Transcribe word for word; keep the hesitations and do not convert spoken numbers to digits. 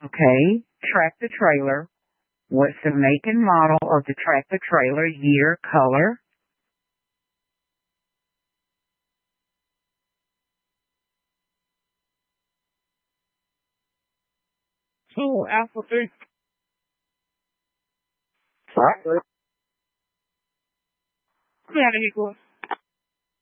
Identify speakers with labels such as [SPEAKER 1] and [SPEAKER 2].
[SPEAKER 1] Okay. Tractor trailer. What's the make and model of the tractor trailer? Year, color.
[SPEAKER 2] Oh, Alpha three.
[SPEAKER 3] All right.
[SPEAKER 2] Yeah, there you go.